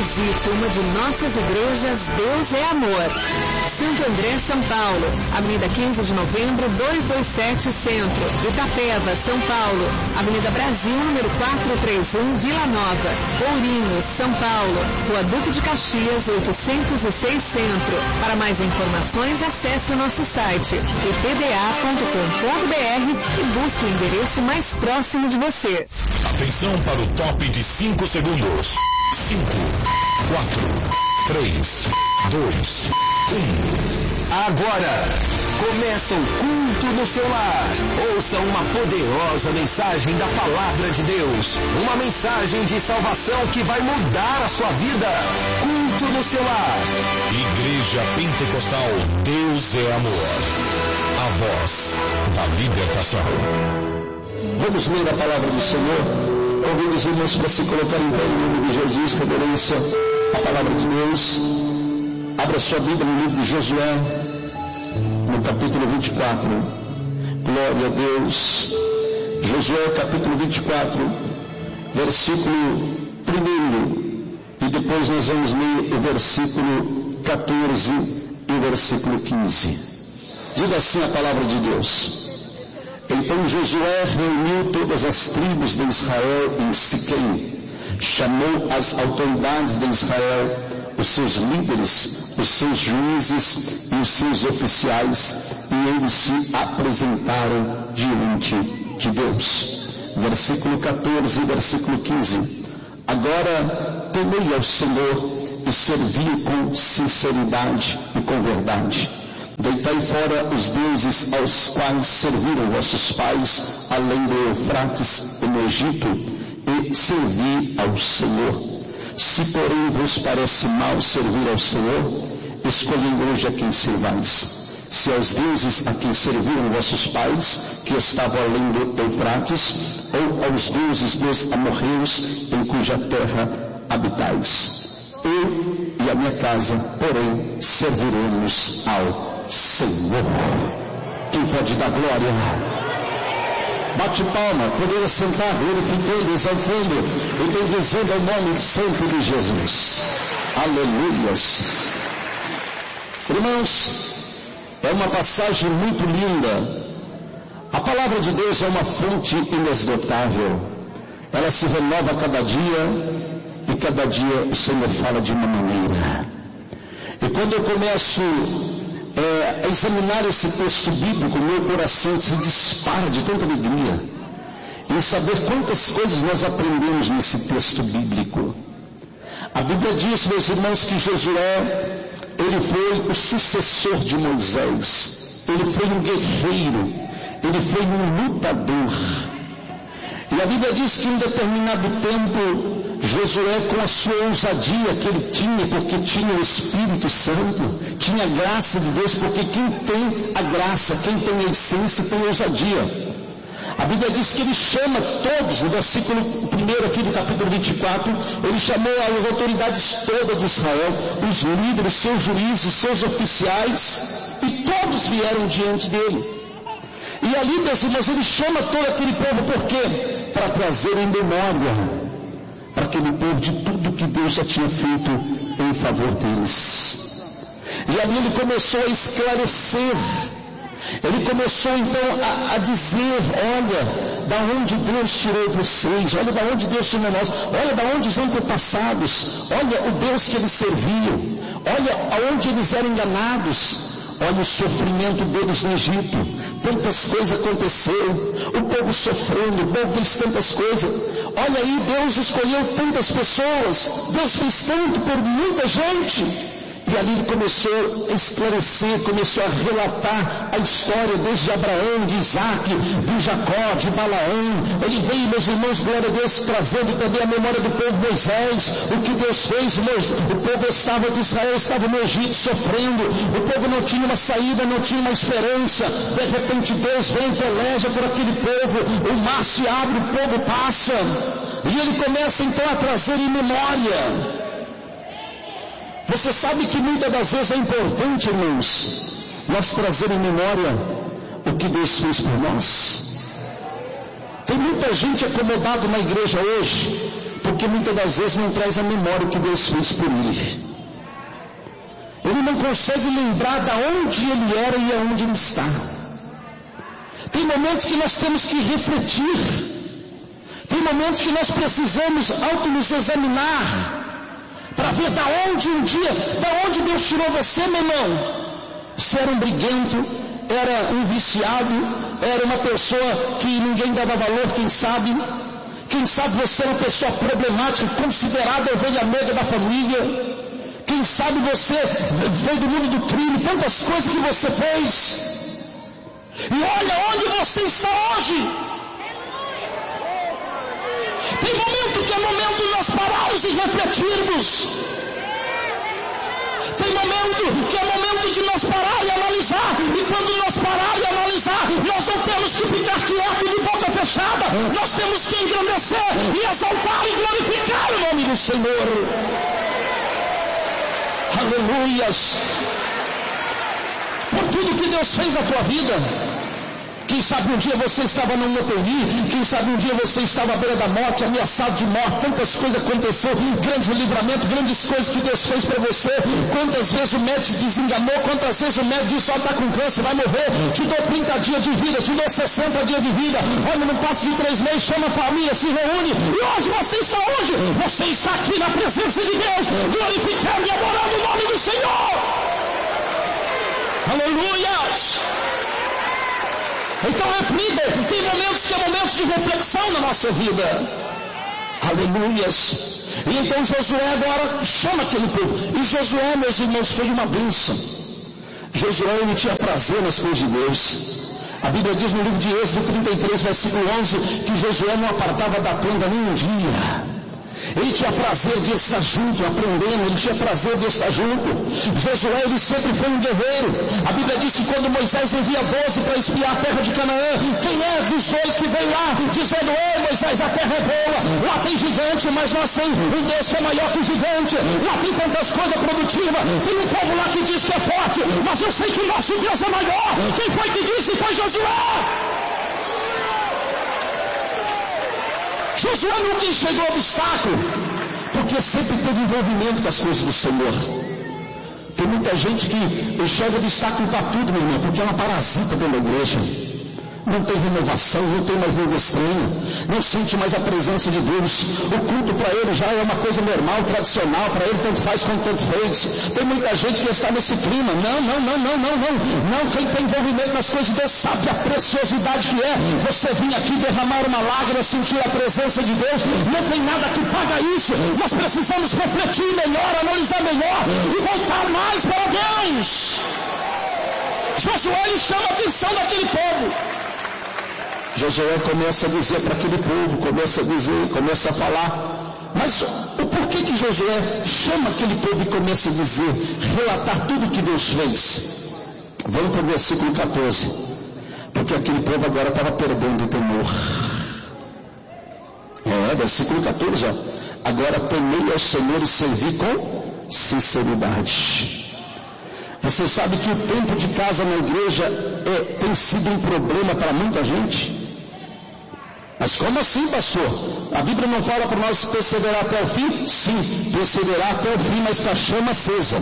Visite uma de nossas igrejas Deus é Amor. Santo André, São Paulo, Avenida 15 de Novembro, 227 Centro. Itapeva, São Paulo, Avenida Brasil, número 431, Vila Nova. Ourinhos, São Paulo, Rua Duque de Caxias, 806 Centro. Para mais informações, acesse o nosso site ipda.com.br e busque o endereço mais próximo de você. Atenção para o top de 5 segundos. 5, 4, 3, 2, 1. Agora começa o culto no seu lar. Ouça uma poderosa mensagem da Palavra de Deus. Uma mensagem de salvação que vai mudar a sua vida. Culto no seu lar. Igreja Pentecostal Deus é Amor. A voz da libertação. Vamos ler a palavra do Senhor. Convido os irmãos para se colocar em pé em nome de Jesus, reverência à palavra de Deus. Abra sua Bíblia no livro de Josué, no capítulo 24. Glória a Deus. Josué, capítulo 24, versículo 1. E depois nós vamos ler o versículo 14 e o versículo 15. Diz assim a palavra de Deus. Então Josué reuniu todas as tribos de Israel em Siquém, chamou as autoridades de Israel, os seus líderes, os seus juízes e os seus oficiais, e eles se apresentaram diante de Deus. Versículo 14 e versículo 15. Agora temei ao Senhor e servi com sinceridade e com verdade. Deitai fora os deuses aos quais serviram vossos pais, além do Eufrates e no Egito, e servi ao Senhor. Se porém vos parece mal servir ao Senhor, escolhei hoje a quem servais. Se aos deuses a quem serviram vossos pais, que estavam além do Eufrates, ou aos deuses dos amorreus, em cuja terra habitais. Eu e a minha casa, porém, serviremos ao Senhor. Quem pode dar glória? Bate palma, poderia sentar, glorificando, exaltando e bendizendo ao nome santo de Jesus. Aleluias. Irmãos, é uma passagem muito linda. A palavra de Deus é uma fonte inesgotável. Ela se renova a cada dia, e cada dia o Senhor fala de uma maneira. E quando eu começo a examinar esse texto bíblico, meu coração se dispara de tanta alegria em saber quantas coisas nós aprendemos nesse texto bíblico. A Bíblia diz, meus irmãos, que Josué, ele foi o sucessor de Moisés, ele foi um guerreiro, ele foi um lutador. E a Bíblia diz que em determinado tempo, Josué, com a sua ousadia que ele tinha, porque tinha o Espírito Santo, tinha a graça de Deus, porque quem tem a graça, quem tem a essência, tem a ousadia. A Bíblia diz que ele chama todos, no versículo 1 aqui do capítulo 24, ele chamou as autoridades todas de Israel, os líderes, seus juízes, seus oficiais, e todos vieram diante dele. E ali, meus irmãos, ele chama todo aquele povo, por quê? Para trazer em memória para aquele povo de tudo que Deus já tinha feito em favor deles. E ali ele começou a esclarecer. Ele começou então a dizer, olha, da onde Deus tirou vocês, olha da onde Deus tirou nós, olha da onde os antepassados, olha o Deus que eles serviam, olha aonde eles eram enganados. Olha o sofrimento deles no Egito, tantas coisas aconteceram, o povo sofrendo, o povo fez tantas coisas. Olha aí, Deus escolheu tantas pessoas, Deus fez tanto por muita gente. E ali ele começou a esclarecer, começou a relatar a história desde Abraão, de Isaac, de Jacó, de Balaão. Ele veio, meus irmãos, glória a Deus, trazendo também a memória do povo Moisés, o que Deus fez. O povo de Israel estava no Egito sofrendo, o povo não tinha uma saída, não tinha uma esperança. De repente Deus vem, peleja por aquele povo, o mar se abre, o povo passa. E ele começa então a trazer em memória. Você sabe que muitas das vezes é importante, irmãos, nós trazer em memória o que Deus fez por nós. Tem muita gente acomodada na igreja hoje, porque muitas das vezes não traz à memória o que Deus fez por ele. Ele não consegue lembrar de onde ele era e aonde ele está. Tem momentos que nós temos que refletir. Tem momentos que nós precisamos nos examinar para ver da onde um dia, da onde Deus tirou você, meu irmão. Você era um briguento, era um viciado, era uma pessoa que ninguém dava valor, quem sabe você era uma pessoa problemática, considerada a ovelha negra da família. Quem sabe você veio do mundo do crime, tantas coisas que você fez. E olha onde você está hoje. Tem momento que é momento de nós pararmos e refletirmos. Tem momento que é momento de nós parar e analisar. E quando nós parar e analisar, nós não temos que ficar quieto de boca fechada. Nós temos que engrandecer e exaltar e glorificar o nome do Senhor. Aleluias. Por tudo que Deus fez na tua vida. Quem sabe um dia você estava num UTI, quem sabe um dia você estava à beira da morte, ameaçado de morte, tantas coisas aconteceram, grande livramento, grandes coisas que Deus fez para você. Quantas vezes o médico te desenganou, quantas vezes o médico disse, está com câncer, vai morrer, te dou 30 dias de vida, te dou 60 dias de vida, olha, no passo de 3 meses, chama a família, se reúne, e hoje você está onde? Você está aqui na presença de Deus, glorificando e adorando o nome do Senhor. Aleluias. Então reflita, tem momentos que é momentos de reflexão na nossa vida. Aleluias. E então Josué agora chama aquele povo. E Josué, meus irmãos, foi uma bênção. Josué, ele tinha prazer nas coisas de Deus. A Bíblia diz no livro de Êxodo 33, versículo 11, que Josué não apartava da tenda nem um dia. Ele tinha prazer de estar junto, aprendendo, ele tinha prazer de estar junto. Josué, ele sempre foi um guerreiro. A Bíblia diz que quando Moisés envia 12 para espiar a terra de Canaã, quem é dos 2 que vem lá, dizendo, ei Moisés, a terra é boa, lá tem gigante, mas nós temos um Deus que é maior que o gigante, lá tem tantas coisas produtivas, tem um povo lá que diz que é forte, mas eu sei que o nosso Deus é maior. Quem foi que disse? Foi Josué. Josué nunca enxergou obstáculo, porque sempre teve envolvimento com as coisas do Senhor. Tem muita gente que enxerga obstáculo para tudo, meu irmão, porque é uma parasita dentro da igreja. Não tem renovação, não tem mais língua estranha, não sente mais a presença de Deus. O culto para ele já é uma coisa normal, tradicional, para ele tanto faz quanto tanto fez. Tem muita gente que está nesse clima. Não, quem tem envolvimento nas coisas de Deus sabe a preciosidade que é você vir aqui derramar uma lágrima, sentir a presença de Deus. Não tem nada que paga isso. Nós precisamos refletir melhor, analisar melhor e voltar mais para Deus. Josué, ele chama a atenção daquele povo. Josué começa a dizer para aquele povo, começa a falar. Mas o porquê que Josué chama aquele povo e começa a dizer, relatar tudo o que Deus fez? Vamos para o versículo 14. Porque aquele povo agora estava perdendo o temor. Versículo 14, ó. Agora temei ao Senhor e servi com sinceridade. Você sabe que o tempo de casa na igreja tem sido um problema para muita gente? Mas como assim, pastor? A Bíblia não fala para nós perseverar até o fim? Sim, perseverar até o fim, mas com a chama acesa.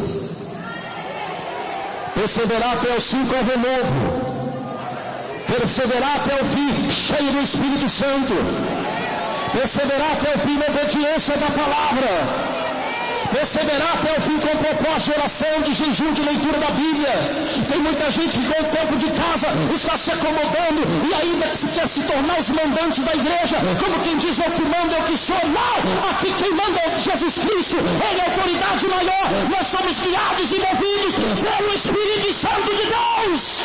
Perseverar até o fim com o renovo. Perseverar até o fim cheio do Espírito Santo. Perseverar até o fim na obediência da palavra. Perseverar até o fim com propósito de oração, de jejum, de leitura da Bíblia. Tem muita gente que com o tempo de casa está se acomodando e ainda se quer se tornar os mandantes da igreja, como quem diz, eu que mando, eu que sou. Não, aqui quem manda é Jesus Cristo, Ele é a autoridade maior. Nós somos guiados e movidos pelo Espírito Santo de Deus.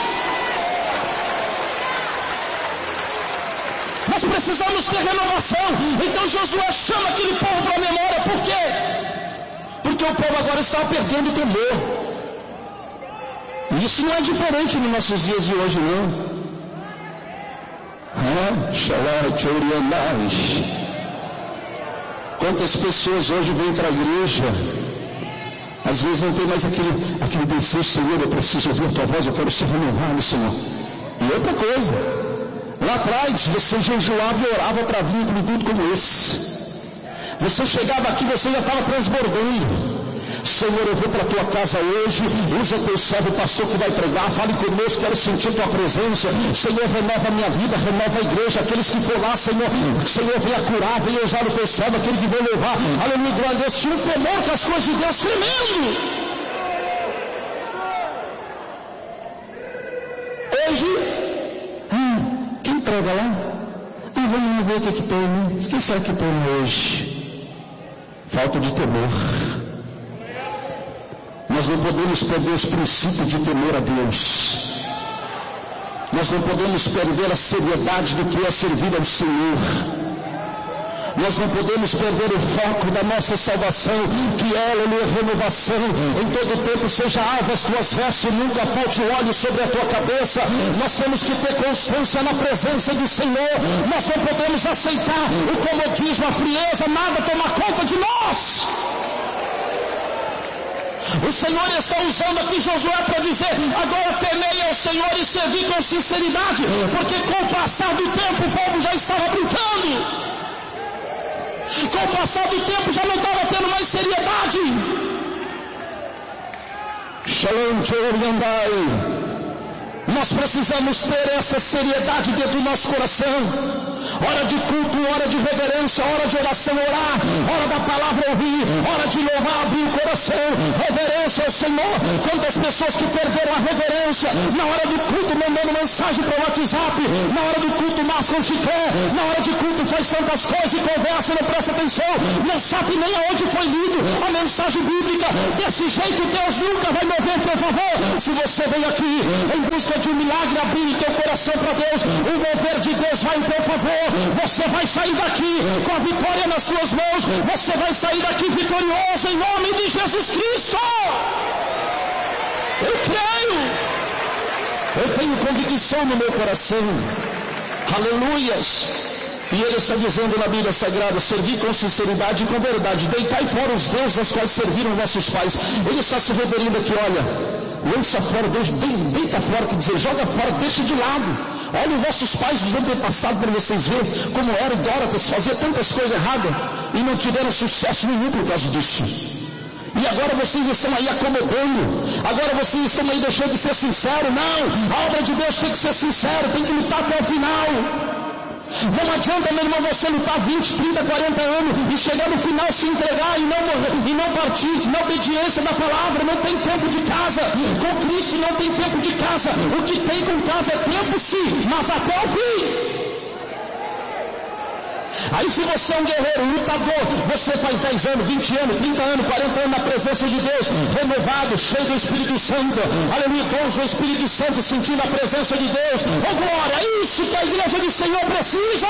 Nós precisamos ter renovação. Então Josué chama aquele povo para a memória. Por quê? Porque o povo agora estava perdendo o temor. E isso não é diferente nos nossos dias de hoje, não. Quantas pessoas hoje vêm para a igreja, às vezes não tem mais aquele desejo, Senhor, eu preciso ouvir a tua voz, eu quero ser renovado, Senhor. E outra coisa, lá atrás você jejuava e orava para vir para um culto como esse. Você chegava aqui, você já estava transbordando. Senhor, eu vou para a tua casa hoje, usa teu servo, pastor que vai pregar, fale conosco, quero sentir tua presença. Senhor, renova a minha vida, renova a igreja, aqueles que for lá, Senhor, venha curar, venha usar o teu servo, aquele que vai levar, aleluia, glória a Deus. Tinha um temor com as coisas de Deus tremendo. Hoje, quem prega lá? Vamos ver o que tem, né? Quem sabe o que tem hoje? Falta de temor. Nós não podemos perder os princípios de temor a Deus. Nós não podemos perder a seriedade do que é servir ao Senhor. Nós não podemos perder o foco da nossa salvação, que é a renovação. Em todo tempo seja alva as tuas vestes, nunca falte o óleo sobre a tua cabeça. Nós temos que ter constância na presença do Senhor. Nós não podemos aceitar o comodismo, a frieza, nada tomar conta de nós. O Senhor está usando aqui Josué para dizer: agora temei ao Senhor e servi com sinceridade, porque com o passar do tempo o povo já estava brincando. Com o passar do tempo já não estava tendo mais seriedade. Shalom, Tchoriandai. Nós precisamos ter essa seriedade dentro do nosso coração. Hora de culto, hora de reverência, hora de oração, orar, hora da palavra ouvir, hora de louvar, abrir o coração, reverência ao Senhor. Quantas pessoas que perderam a reverência, na hora do culto mandando mensagem para o WhatsApp, na hora do culto masca um chiclete, na hora de culto faz tantas coisas e conversa, não presta atenção, não sabe nem aonde foi lido a mensagem bíblica. Desse jeito Deus nunca vai mover em teu favor. Se você vem aqui em busca de um milagre, abrir teu coração para Deus, o mover de Deus vai em teu favor. Você vai sair daqui com a vitória nas tuas mãos. Você vai sair daqui vitorioso em nome de Jesus Cristo. Eu creio. Eu tenho convicção no meu coração. Aleluias. E ele está dizendo na Bíblia Sagrada: servir com sinceridade e com verdade, deitai fora os deuses aos quais serviram nossos pais. Ele está se referindo aqui, olha, lança fora, Deus, deita fora, quer dizer, joga fora, deixa de lado. Olha os vossos pais dos antepassados para vocês verem como eram idólatras, faziam tantas coisas erradas e não tiveram sucesso nenhum por causa disso. E agora vocês estão aí acomodando, agora vocês estão aí deixando de ser sinceros. Não, a obra de Deus tem que ser sincera, tem que lutar até o final. Não adianta, meu irmão, você lutar 20, 30, 40 anos e chegar no final se entregar e não morrer, e não partir na obediência da palavra. Não tem tempo de casa. Com Cristo não tem tempo de casa. O que tem com casa é tempo sim, mas até o fim. Aí se você é um guerreiro, lutador, você faz 10 anos, 20 anos, 30 anos, 40 anos na presença de Deus, renovado, cheio do Espírito Santo, aleluia, dons do Espírito Santo, sentindo a presença de Deus. Oh glória, é isso que a igreja do Senhor precisa.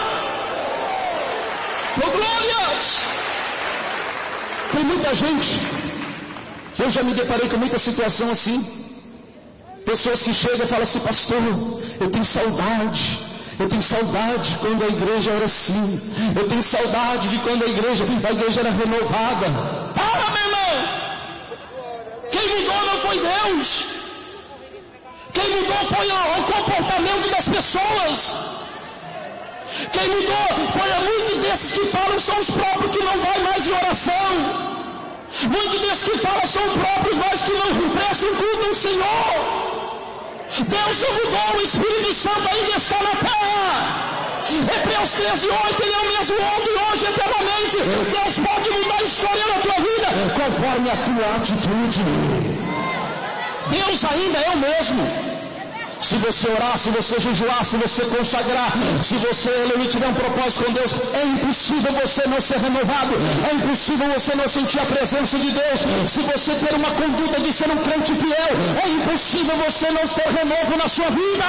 Oh glórias. Tem muita gente, eu já me deparei com muita situação assim, pessoas que chegam e falam assim: pastor, eu tenho saudade quando a igreja era assim. Eu tenho saudade de quando a igreja era renovada. Para, meu irmão! Quem mudou não foi Deus. Quem mudou foi o comportamento das pessoas. Quem mudou foi muitos desses que falam são os próprios que não vai mais em oração. Muitos desses que falam são os próprios, mas que não prestam culto ao Senhor. Deus não mudou, o Espírito Santo ainda está na terra. Hebreus 13:8, Ele é o mesmo ontem, hoje, eternamente. Deus pode mudar a história da tua vida conforme a tua atitude. Deus ainda é o mesmo. Se você orar, se você jejuar, se você consagrar, se você tiver um propósito com Deus, é impossível você não ser renovado, é impossível você não sentir a presença de Deus. Se você ter uma conduta de ser um crente fiel, é impossível você não ter renovo na sua vida.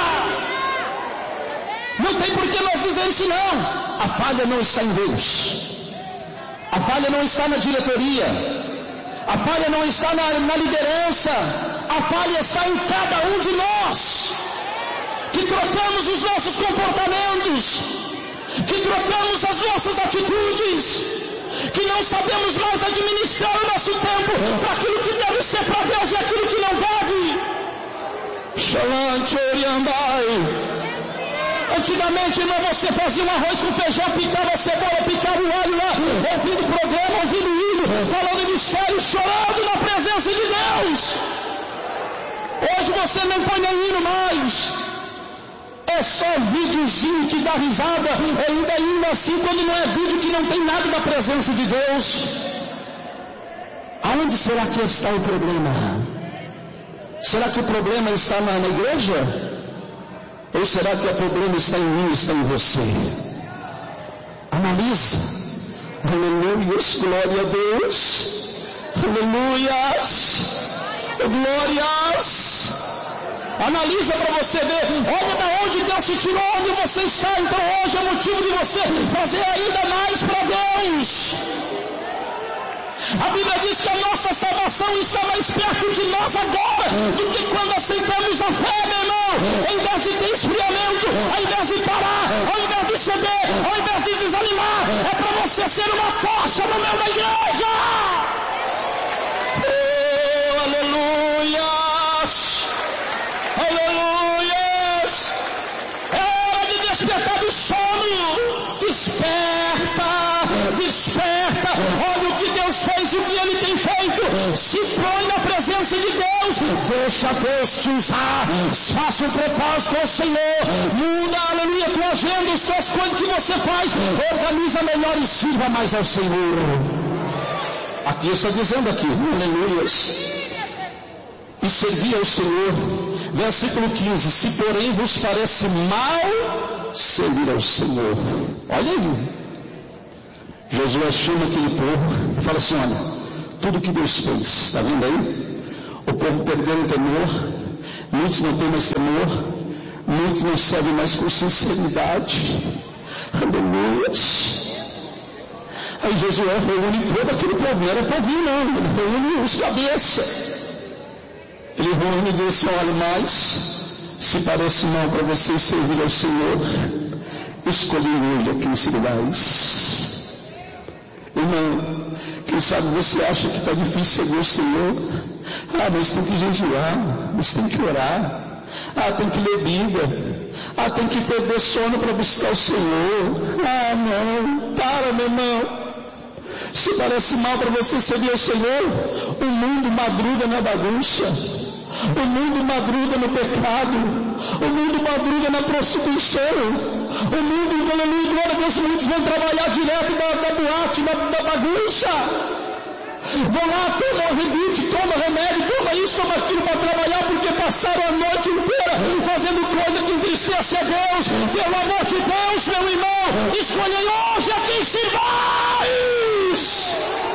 Não tem por que nós dizer isso não. A falha não está em Deus, a falha não está na diretoria, a falha não está na liderança, a falha está em cada um de nós, que trocamos os nossos comportamentos, que trocamos as nossas atitudes, que não sabemos mais administrar o nosso tempo para aquilo que deve ser para Deus e aquilo que não deve. Shalom, Choriambai. Antigamente, irmão, você fazia um arroz com feijão, picava a cebola, picava o alho lá, ouvindo o programa, ouvindo o hino, falando mistério, chorando na presença de Deus. Hoje você não põe nem hino mais. É só videozinho que dá risada, ainda indo assim quando não é vídeo que não tem nada da presença de Deus. Aonde será que está o problema? Será que o problema está na igreja? Ou será que o problema está em mim, está em você? Analise. Aleluia, glória a Deus. Aleluias, glórias. Analisa para você ver, olha da onde Deus te tirou, onde você está. Então hoje é motivo de você fazer ainda mais para Deus. A Bíblia diz que a nossa salvação está mais perto de nós agora do que quando aceitamos a fé, meu irmão. Em vez de ter esfriamento, ao invés de parar, ao invés de ceder, ao invés de desanimar, é para você ser uma tocha no meio da igreja. Oh, aleluias, aleluias. É hora de despertar do sono. Desperta, desperta. Olha o que Deus fez e o que Ele tem feito. Se põe na presença de Deus, deixa Deus te usar. Faça um propósito ao Senhor. Muda, aleluia, tua agenda, as tuas coisas que você faz. Organiza melhor e sirva mais ao Senhor. Aqui está dizendo aqui, aleluias. E servir ao Senhor. Versículo 15. Se porém vos parece mal servir ao Senhor. Olha aí. Josué chama aquele povo e fala assim, olha, tudo que Deus fez, está vendo aí? O povo perdeu o temor, muitos não têm mais temor, muitos não servem mais com sinceridade. Aleluia. Aí Josué reúne todo aquele povo, não era povinho não, ele reúne os cabeças. Ele reúne e diz, olha, mas se parece mal para vocês servir ao Senhor, escolhi hoje a quem servais. Irmão, quem sabe você acha que está difícil servir o Senhor? Mas tem que jejuar, mas tem que orar. Tem que ler Bíblia. Tem que perder sono para buscar o Senhor. Não, para, meu irmão. Se parece mal para você servir ao Senhor, o mundo madruga na bagunça. O mundo madruga no pecado. O mundo madruga na prostituição. O mundo, aleluia, glória a Deus, muitos vão trabalhar direto da boate, da bagunça. Vão lá, toma rebite, toma remédio, toma isso, toma aquilo para trabalhar, porque passaram a noite inteira fazendo coisa que entristece a Deus. Pelo amor de Deus, meu irmão, escolhei hoje a quem servais.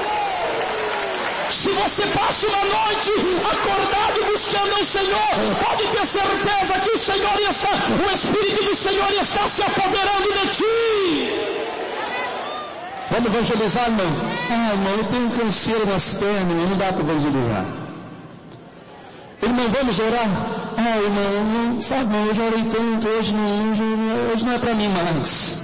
Se você passa uma noite acordado buscando o Senhor, pode ter certeza que o Espírito do Senhor está se apoderando de ti. Vamos evangelizar, irmão? Irmão, eu tenho um canseiro nas pernas, não dá para evangelizar. Irmão, vamos orar? Irmão, sabe, eu já orei tanto, hoje não é para mim mais.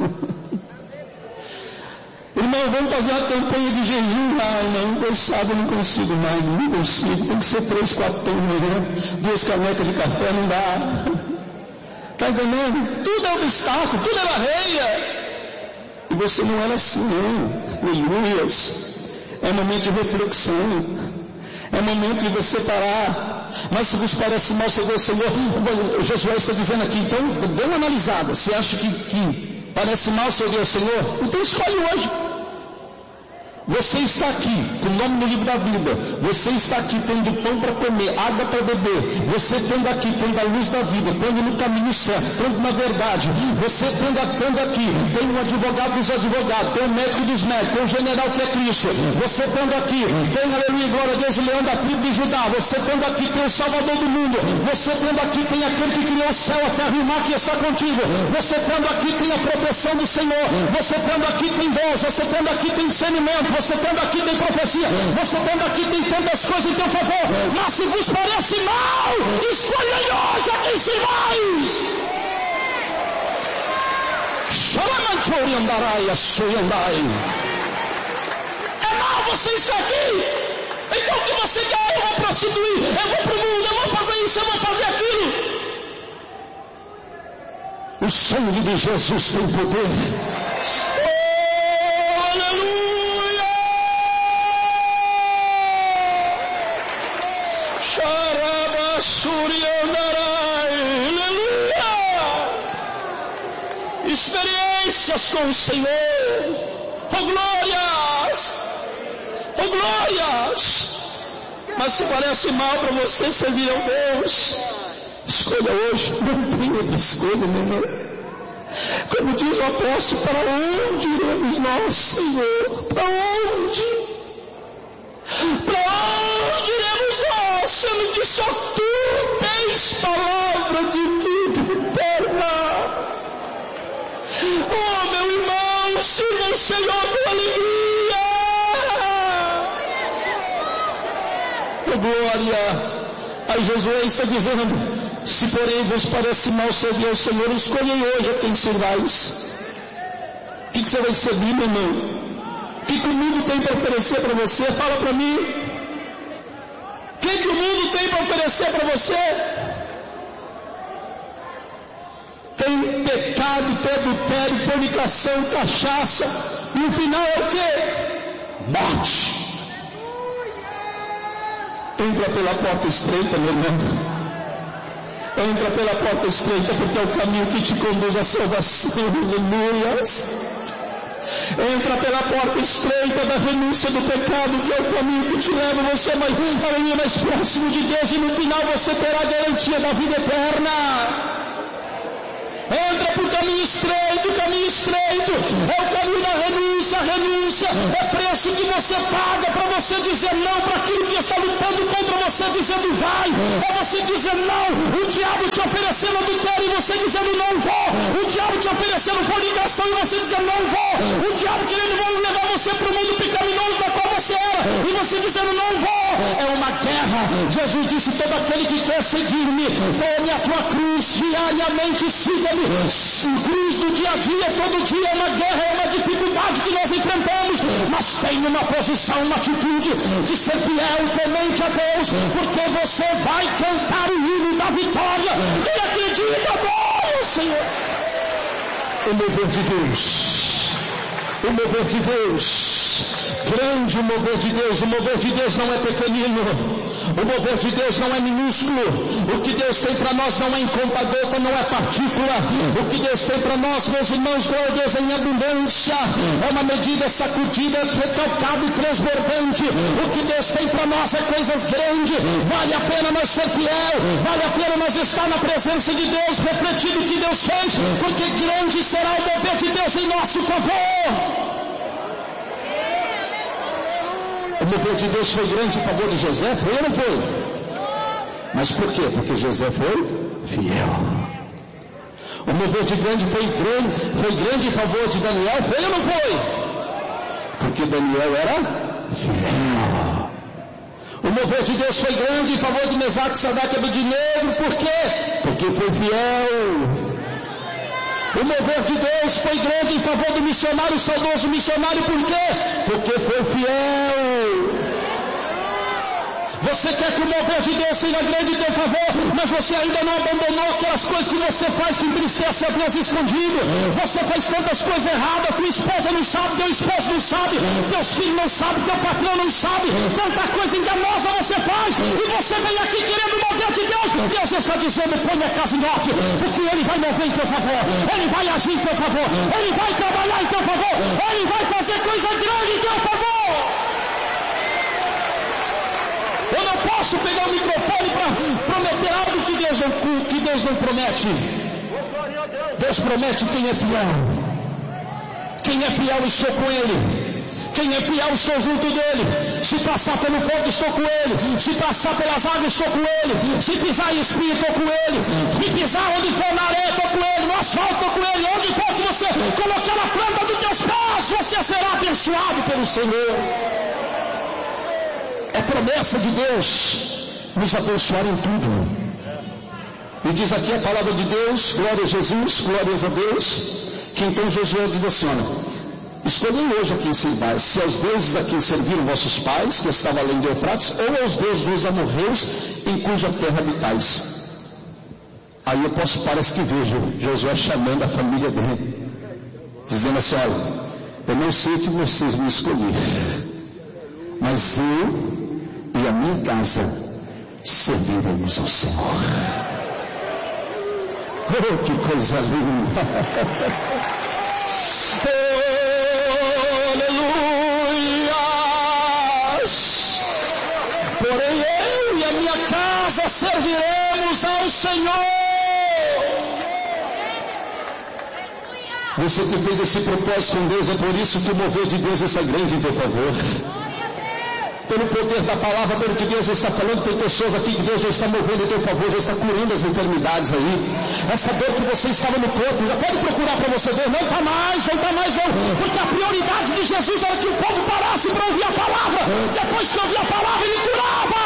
Irmão, vamos fazer uma campanha de jejum lá, irmão. Deus sabe, eu não consigo mais, não consigo. Tem que ser 3, 4 pães de manhã, 2 canecas de café, não dá. Está entendendo? Tudo é obstáculo, tudo é barreira. E você não era assim, não. Aleluias. É momento de reflexão. É momento de você parar. Mas se vos parece mal servir o Senhor, Josué está dizendo aqui, então, dê uma analisada. Você acha que parece mal servir ao Senhor? Então escolhe hoje. Você está aqui, com o nome no livro da vida. Você está aqui tendo pão para comer, água para beber. Você tendo aqui, tendo a luz da vida, tendo no caminho certo, tendo na verdade. Você tendo aqui, tem um advogado dos advogados, tem um médico dos médicos, tem um general que é Cristo. Você tendo aqui, tem, aleluia, glória a Deus, o leão da tribo de Judá. Você tendo aqui, tem o Salvador do mundo. Você tendo aqui, tem aquele que criou o céu, a terra e o mar que está contigo. Você tendo aqui, tem a proteção do Senhor. Você tendo aqui, tem dons. Você tendo aqui, tem discernimento. Você tendo aqui, tem profecia. Você tendo aqui, tem tantas coisas em teu favor. Mas se vos parece mal, escolhei hoje a quem servais. É mal você estar aqui. Então o que você quer? Eu vou prostituir, eu vou para o mundo, eu vou fazer isso, eu vou fazer aquilo. O sangue de Jesus tem poder. Oh, aleluia! Xarabasuriandarai, aleluia! Experiências com o Senhor. Oh, glórias! Oh, glórias! Mas se parece mal para você servir ao Deus, escolha hoje. Não tem outra escolha, meu irmão. Como diz o apóstolo, para onde iremos nós, Senhor? Para onde? Para onde iremos nós, sendo que só Tu tens palavra de vida eterna? Oh, meu irmão, sirva o Senhor com alegria. Oh, glória! Aí Josué está dizendo: se porém vos parece mal servir ao Senhor, escolhei hoje a quem servais. O que você vai servir, meu irmão? O que o mundo tem para oferecer para você? Fala para mim. O que o mundo tem para oferecer para você? Tem pecado, tem adultério, fornicação, cachaça. E o final é o quê? Morte. Entra pela porta estreita, meu irmão. Entra pela porta estreita, porque é o caminho que te conduz à salvação. Aleluias. Entra pela porta estreita da renúncia do pecado, que é o caminho que te leva você mais próximo de Deus, e no final você terá a garantia da vida eterna. Entra por caminho estreito, é o caminho da renúncia. A renúncia é preço que você paga para você dizer não para aquilo que está lutando contra você, dizendo vai. É você dizer não, o diabo te oferecendo adultério e você dizendo não vou. O diabo te oferecendo fornicação e você dizendo não vou. O diabo querendo levar você para o mundo pecaminoso da qual você era e você dizendo não vou. É uma guerra. Jesus disse: todo aquele que quer seguir-me, tome a tua cruz diariamente, siga-me. Cruz no dia a dia, todo dia é uma guerra, é uma dificuldade que nós enfrentamos, mas tem uma posição, uma atitude de ser fiel, temente a Deus, porque você vai cantar o hino da vitória e acredita, adora o Senhor. O mover de Deus, o mover de Deus, grande o mover de Deus. O mover de Deus não é pequenino, o mover de Deus não é minúsculo. O que Deus tem para nós não é em conta gota, não é partícula. O que Deus tem para nós, meus irmãos, glória a Deus, é em abundância. É uma medida sacudida, recalcada e transbordante. O que Deus tem para nós é coisas grandes. Vale a pena nós ser fiel, vale a pena nós estar na presença de Deus, refletindo o que Deus fez, porque grande será o mover de Deus em nosso favor. O mover de Deus foi grande em favor de José, foi ou não foi? Mas por quê? Porque José foi fiel. O mover de grande foi grande em favor de Daniel, foi ou não foi? Porque Daniel era fiel. O mover de Deus foi grande em favor de Mesaque, Sadraque e Abednego, por quê? Porque foi fiel. O mover de Deus foi grande em favor do missionário, saudoso missionário, por quê? Porque foi fiel. Você quer que o mover de Deus seja grande em teu favor, mas você ainda não abandonou aquelas coisas que você faz que entristece a Deus escondido. Você faz tantas coisas erradas, tua esposa não sabe, teu esposo não sabe, teus filhos não sabem, teu patrão não sabe, tanta coisa enganosa você faz, e você vem aqui querendo o mover de Deus. Deus está dizendo: põe a casa em ordem, porque Ele vai mover em teu favor, Ele vai agir em teu favor, Ele vai trabalhar em teu favor, Ele vai fazer coisa grande em teu favor. Eu não posso pegar o microfone para prometer algo que Deus não promete. Deus promete quem é fiel. Quem é fiel, estou com Ele. Quem é fiel, estou junto dEle. Se passar pelo fogo, estou com Ele. Se passar pelas águas, estou com Ele. Se pisar em espinho, estou com Ele. Se pisar onde for na areia, estou com Ele. No asfalto, estou com Ele. Onde for que você colocar a planta dos teus pés, você será abençoado pelo Senhor. É promessa de Deus nos abençoar em tudo. E diz aqui a palavra de Deus, glória a Jesus, glórias a Deus, que então Josué diz assim: olha, escolhei hoje a quem servais, se aos deuses a quem serviram vossos pais, que estavam além do Eufrates, ou aos deuses dos amorreus, em cuja terra habitais. Aí eu parece que vejo Josué chamando a família dele, dizendo assim: olha, eu não sei o que vocês me escolheram, mas eu e a minha casa serviremos ao Senhor. Oh, que coisa linda! Oh, aleluia! Porém eu e a minha casa serviremos ao Senhor. Você que fez esse propósito com Deus, é por isso que o mover de Deus está grande em teu favor. Pelo poder da palavra, pelo que Deus está falando, tem pessoas aqui que Deus já está movendo em teu favor, já está curando as enfermidades aí. Essa dor que você estava no corpo, já pode procurar para você ver, não está mais não, porque a prioridade de Jesus era que o povo parasse para ouvir a palavra. Depois que ouvia a palavra, ele curava.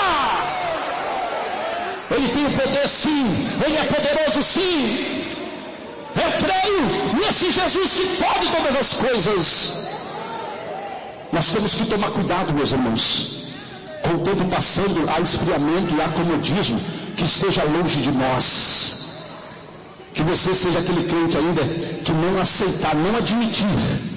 Ele tem o poder sim, ele é poderoso sim. Eu creio nesse Jesus que pode todas as coisas. Nós temos que tomar cuidado, meus irmãos, com o tempo passando, há esfriamento e há comodismo, que esteja longe de nós. Que você seja aquele crente ainda que não aceitar, não admitir,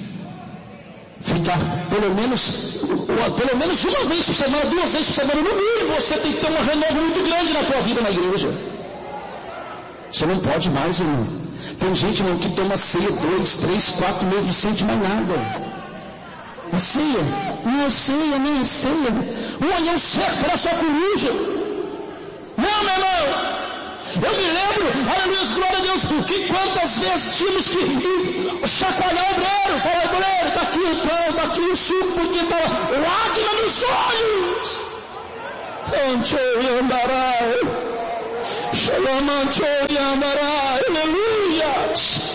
ficar pelo menos uma vez por semana, 2 vezes por semana, no mínimo. Você tem que ter um renovo muito grande na tua vida na igreja. Você não pode mais, irmão. Tem gente, irmão, que toma ceia 2, 3, 4 meses, não sente mais nada. A ceia, não é ceia, nem é ceia. Olha, o cerco parece uma coruja. Não, meu irmão. Eu me lembro, aleluia, glória a Deus, que quantas vezes tínhamos que chacoalhar o obreiro. Fala, obreiro, está aqui o pão, está aqui o suco, porque está lágrima nos olhos. Aleluia.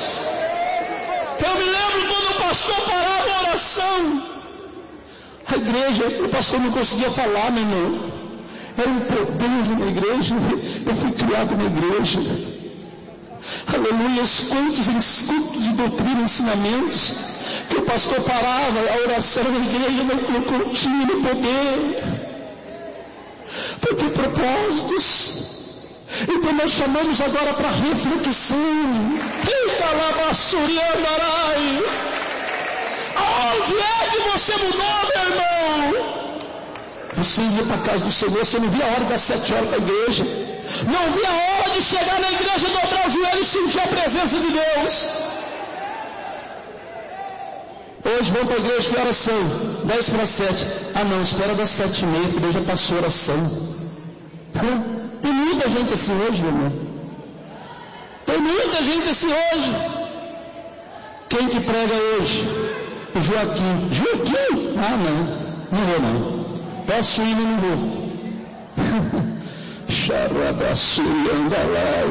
Eu me lembro quando o pastor parava a oração. A igreja, o pastor não conseguia falar, meu irmão. Era um poder na igreja. Eu fui criado na igreja. Aleluia, os cultos de doutrina, ensinamentos, que o pastor parava, a oração na igreja não tinha poder. Porque propósitos. Então nós chamamos agora para reflexão. Eita lá, Bassuriandarai. Aonde é que você mudou, meu irmão? Você ia para a casa do Senhor, você não via a hora das 7 horas para a igreja. Não via a hora de chegar na igreja, dobrar o joelho e sentir a presença de Deus. Hoje vamos para a igreja, que horas são? 10 para 7. Ah não, espera das 7h30, porque já passou a oração. Tem muita gente assim hoje, meu irmão. Tem muita gente assim hoje. Quem que prega hoje? O Joaquim. Joaquim? Ah não vou não. Posso ir, mas não vou. Xarabassuriandalai.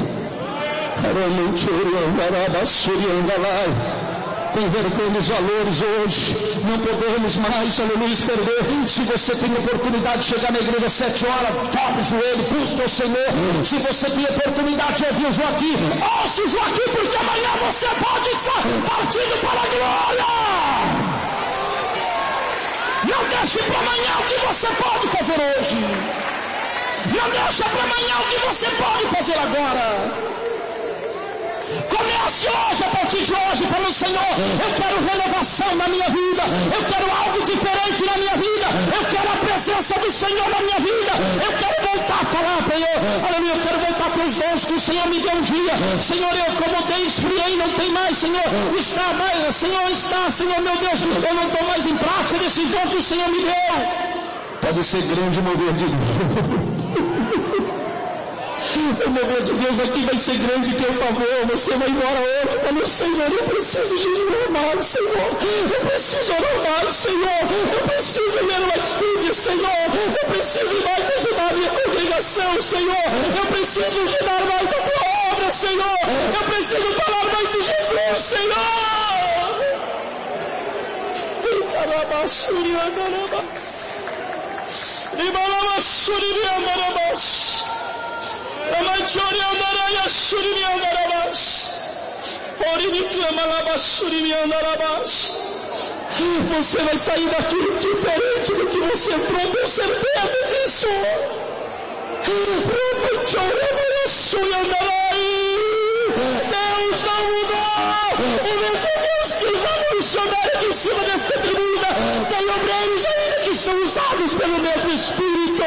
Aramanchuriandarabassuriandalai. Invertendo os valores hoje, não podemos mais, aleluia, perder. Se você tem oportunidade de chegar na igreja às 7 horas, toque o joelho, busca o Senhor. Se você tem oportunidade de ouvir o Joaquim, ouça o Joaquim, porque amanhã você pode estar partindo para a glória. Não deixe para amanhã o que você pode fazer hoje. Não deixe para amanhã o que você pode fazer agora. Comece hoje, a partir de hoje, falando: Senhor, eu quero renovação na minha vida, eu quero algo diferente na minha vida, eu quero a presença do Senhor na minha vida, eu quero voltar a falar, Senhor, aleluia, eu quero voltar para os dons que o Senhor me deu um dia. Senhor, eu acomodei, esfriei, não tem mais, Senhor, Senhor, meu Deus, eu não estou mais em prática desses dons que o Senhor me deu. Pode ser grande mover de Deus. O mover de Deus aqui vai ser grande em teu favor. Você vai embora hoje falando: Senhor, eu preciso jejuar mais, Senhor. Eu preciso orar mais, Senhor. Eu preciso ler mais Bíblia, Senhor. Eu preciso mais ajudar a minha congregação, Senhor. Eu preciso ajudar mais a tua obra, Senhor. Eu preciso falar mais de Jesus, Senhor. Você vai sair daqui diferente do que você entrou, tenho certeza disso. pelo mesmo Espírito.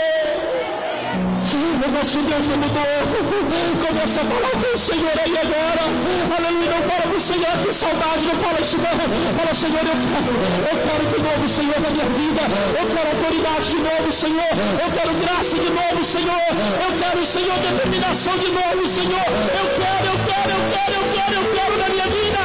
O nosso Deus não mudou. Começa a falar com o Senhor aí agora. Aleluia. Não fala para o Senhor que saudade. Não fala isso não. Fala, Senhor, eu quero de novo, Senhor, na minha vida. Eu quero autoridade de novo, Senhor. Eu quero graça de novo, Senhor. Eu quero, Senhor, determinação de novo, Senhor. Eu quero na minha vida.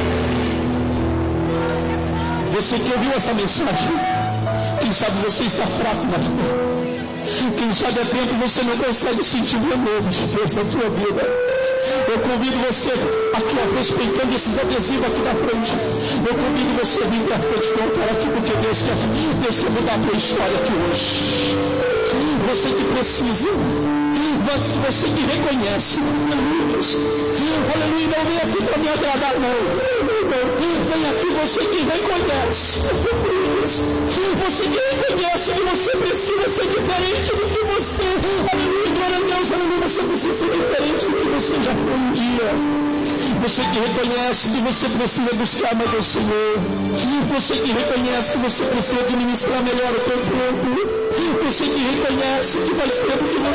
Você que ouviu essa mensagem, quem sabe você está fraco na fé. Quem sabe há tempo você não consegue sentir o novo de Deus na tua vida. Eu convido você aqui, respeitando esses adesivos aqui na frente. Eu convido você a vir para frente do altar aqui, porque Deus quer mudar a tua história aqui hoje. Você que precisa, você que reconhece, aleluia, não vem aqui para me agradar, não. Vem aqui você que reconhece, você que reconhece que você precisa ser diferente do que você, aleluia, glória a Deus, aleluia, você precisa ser diferente do que você já foi um dia. Você que reconhece que você precisa buscar mais o Senhor. Você que reconhece que você precisa administrar melhor o teu corpo. Você que reconhece que faz tempo que